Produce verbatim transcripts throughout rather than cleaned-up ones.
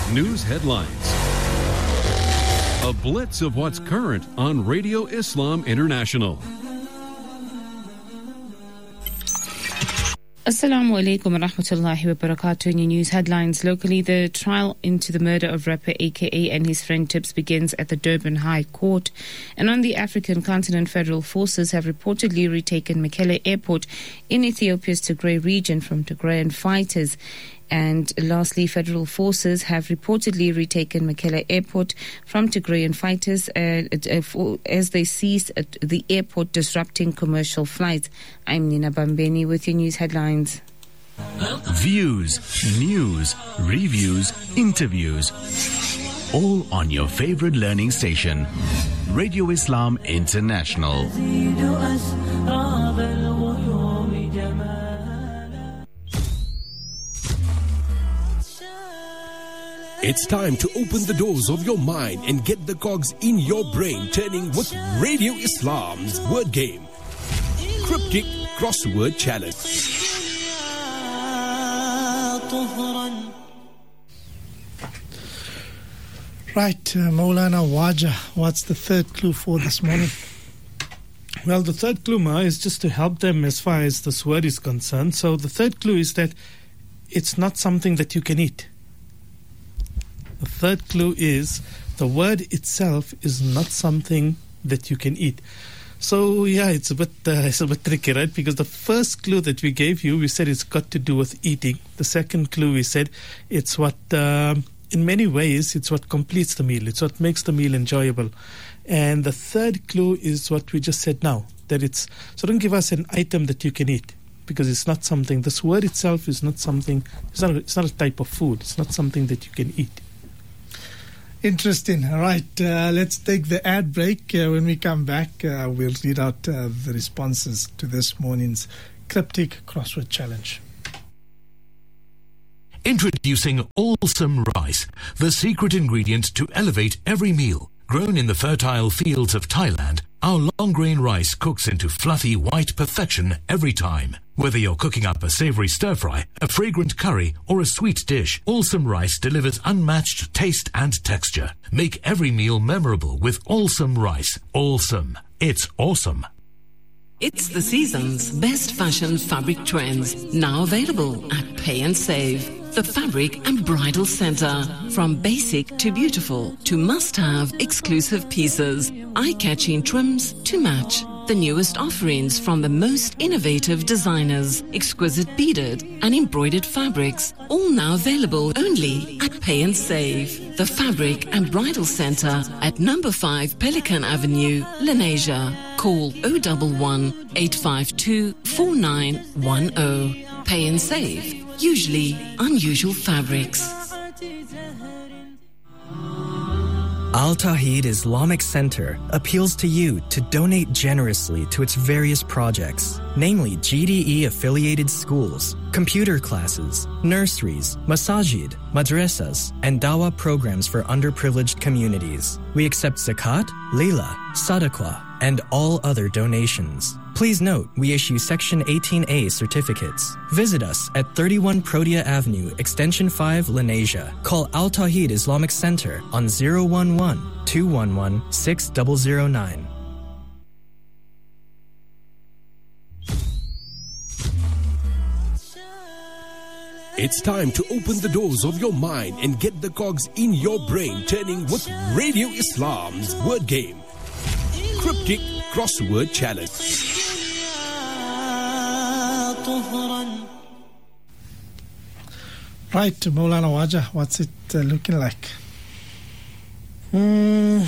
News headlines. A blitz of what's current on Radio Islam International. Assalamu alaikum wa rahmatullahi wa barakatuh. In your news headlines, locally, the trial into the murder of rapper A K A and his friend Tips begins at the Durban High Court. And on the African continent, federal forces have reportedly retaken Mekelle Airport in Ethiopia's Tigray region from Tigrayan fighters. And lastly, federal forces have reportedly retaken Mekelle Airport from Tigrayan fighters uh, uh, for, as they seized at the airport, disrupting commercial flights. I'm Nina Bambeni with your news headlines. Views, news, reviews, interviews. All on your favorite learning station, Radio Islam International. It's time to open the doors of your mind and get the cogs in your brain turning with Radio Islam's word game. Cryptic Crossword Challenge. Right, uh, Maulana Wajah, what's the third clue for this morning? Well, the third clue, Ma, is just to help them as far as this word is concerned. So the third clue is that it's not something that you can eat. The third clue is the word itself is not something that you can eat. So yeah, it's a bit uh, it's a bit tricky, right? Because the first clue that we gave you, we said it's got to do with eating. The second clue, we said it's what, uh, in many ways, it's what completes the meal. It's what makes the meal enjoyable. And the third clue is what we just said now, that it's, so don't give us an item that you can eat, because it's not something, this word itself is not something, it's not, it's not a type of food. It's not something that you can eat. Interesting. All right, uh, let's take the ad break. Uh, when we come back, uh, we'll read out uh, the responses to this morning's Cryptic Crossword Challenge. Introducing Awesome Rice, the secret ingredient to elevate every meal. Grown in the fertile fields of Thailand, our long-grain rice cooks into fluffy white perfection every time. Whether you're cooking up a savory stir-fry, a fragrant curry, or a sweet dish, Awesome Rice delivers unmatched taste and texture. Make every meal memorable with Awesome Rice. Awesome. It's awesome. It's the season's best fashion fabric trends, now available at Pay and Save. The Fabric and Bridal Center. From basic to beautiful to must-have exclusive pieces, eye-catching trims to match. The newest offerings from the most innovative designers, exquisite beaded and embroidered fabrics, all now available only at Pay and Save. The Fabric and Bridal Center at number five Pelican Avenue, Lenasia. Call oh one one, eight five two, four nine one oh. Pay and Save. Usually unusual fabrics. Al Tawheed Islamic Center appeals to you to donate generously to its various projects, namely G D E-affiliated schools, computer classes, nurseries, masajid, madrasas, and dawah programs for underprivileged communities. We accept zakat, lila, sadaqah, and all other donations. Please note, we issue Section eighteen A certificates. Visit us at thirty-one Protea Avenue, Extension five, Lenasia. Call Al Tawheed Islamic Center on zero one one, two one one, six zero zero nine. It's time to open the doors of your mind and get the cogs in your brain turning with Radio Islam's word game. Cryptic Crossword Challenge. Right, Maulana Wajah, what's it uh, looking like? Mm.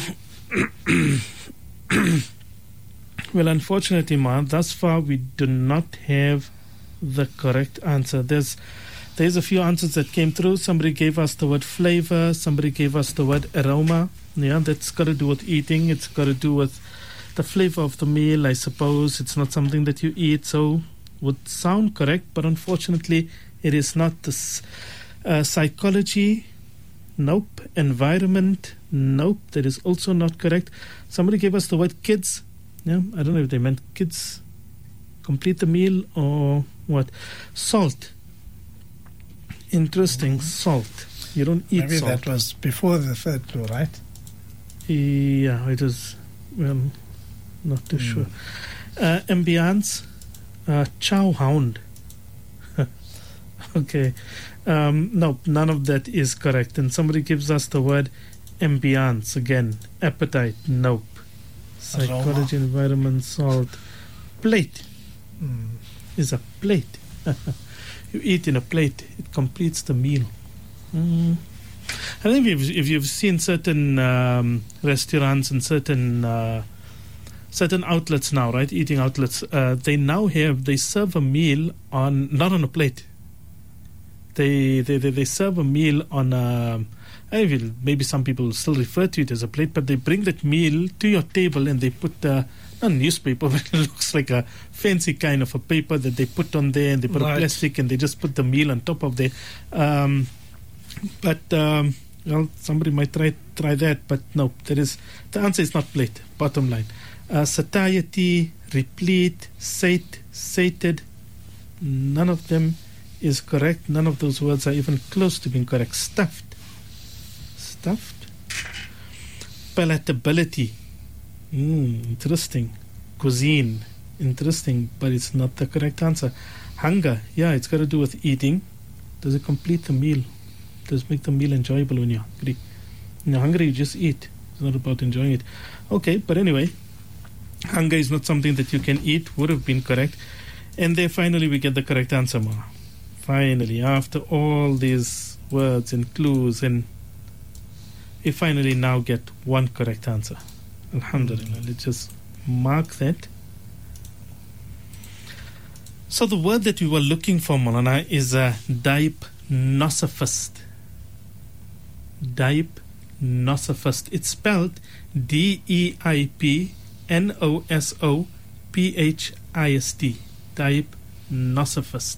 Well, unfortunately, Ma, thus far we do not have the correct answer. There's there's a few answers that came through. Somebody gave us the word flavor. Somebody gave us the word aroma. Yeah, that's got to do with eating. It's got to do with the flavor of the meal, I suppose. It's not something that you eat, so would sound correct, but unfortunately it is not. This uh, psychology, nope. Environment, nope. That is also not correct. Somebody gave us the word kids. Yeah, I don't know if they meant kids complete the meal or what. Salt. Interesting, salt. You don't eat Maybe salt. that was before the third clue, right? Yeah, it is. Well, not too Mm. sure. Uh, ambiance, uh, chow hound. Okay. Um, no, none of that is correct. And somebody gives us the word ambiance again. Appetite, nope. Psychology, Aroma. environment, salt. Plate Mm. is a plate. You eat in a plate, it completes the meal. Mm. I think if, if you've seen certain um, restaurants and certain uh, certain outlets now, right, eating outlets, uh, they now have, they serve a meal on, not on a plate. They they, they, they serve a meal on a, I will, maybe some people still refer to it as a plate, but they bring that meal to your table and they put uh, not newspaper, but it looks like a fancy kind of a paper that they put on there, and they put Right. a plastic and they just put the meal on top of there. Um, but um, well, somebody might try try that, but no, there is the answer is not plate. Bottom line, uh, satiety, replete, sate, sated. None of them is correct. None of those words are even close to being correct. Stuffed, stuffed. Palatability. Mm, interesting. Cuisine. Interesting, but it's not the correct answer. Hunger. Yeah, it's got to do with eating. Does it complete the meal? Does it make the meal enjoyable when you're hungry? When you're hungry, you just eat. It's not about enjoying it. Okay, but anyway, hunger is not something that you can eat. Would have been correct. And there finally we get the correct answer, Ma. Finally, after all these words and clues, and we finally now get one correct answer. Alhamdulillah. Let's just mark that. So the word that we were looking for, Maulana, is a uh, Deipnosopist. Deipnosopist. It's spelled D E I P N O S O P H I S T. Deipnosopist.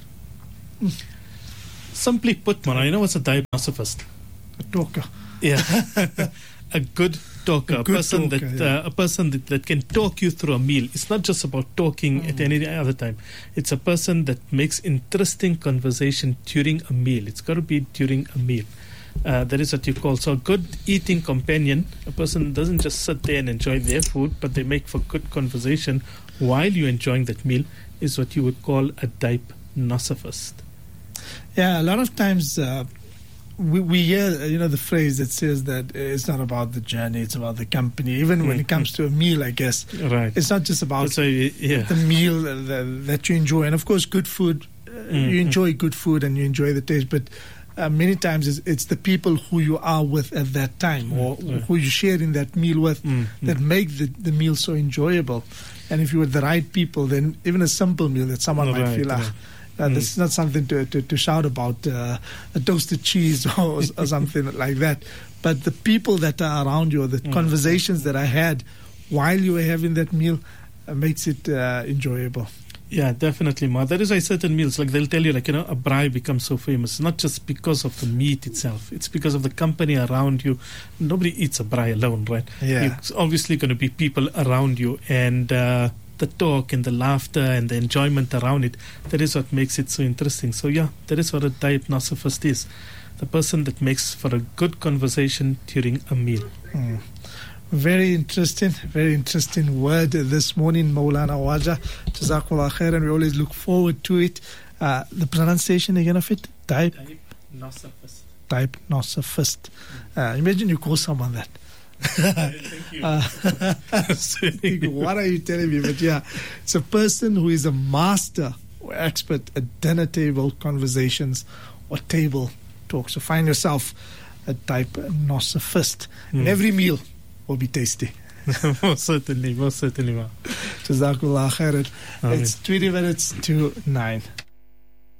Simply put, Maulana, you know what's a Deipnosopist? A talker. Yeah. A good talker, a, A good person talker, that yeah. uh, a person that, that can talk you through a meal. It's not just about talking Mm. at any other time. It's a person that makes interesting conversation during a meal. It's got to be during a meal. Uh, that is what you call. So a good eating companion, a person that doesn't just sit there and enjoy their food, but they make for good conversation while you're enjoying that meal, is what you would call a Deipnosopist. Yeah, a lot of times uh, we, we hear, you know, the phrase that says that it's not about the journey, it's about the company. Even when Mm, it comes to a meal, I guess, Right. it's not just about So, yeah. the meal that, that you enjoy. And of course, good food, uh, Mm, you mm. enjoy good food and you enjoy the taste, but uh, many times it's, it's the people who you are with at that time, or Mm, right. who you share in that meal with, Mm, that mm. make the, the meal so enjoyable. And if you're with the right people, then even a simple meal that someone might Right, feel, ah, right. uh, Mm. this is not something to, to, to shout about, uh, a toasted cheese or, or something like that. But the people that are around you, or the Mm. conversations that I had while you were having that meal, uh, makes it uh, enjoyable. Yeah, definitely, Ma. That is why certain meals, like they'll tell you, like, you know, a braai becomes so famous, not just because of the meat itself. It's because of the company around you. Nobody eats a braai alone, right? Yeah. It's obviously going to be people around you, and uh, the talk and the laughter and the enjoyment around it. That is what makes it so interesting. So, yeah, that is what a Deipnosopist is. The person that makes for a good conversation during a meal. Mm. Very interesting, very interesting word this morning, Maulana Waja. Jazakallah khair, and we always look forward to it. Uh, the pronunciation again of it? Type, Deipnosopist. Deipnosopist. Uh, imagine you call someone that. Thank you. Uh, what are you telling me? But yeah, it's a person who is a master or expert at dinner table conversations or table talks. So find yourself a Deipnosopist. Mm. And every meal will be tasty. Most certainly, most certainly, Ma. Jazakallah khairan. Ameen. It's twenty minutes to nine.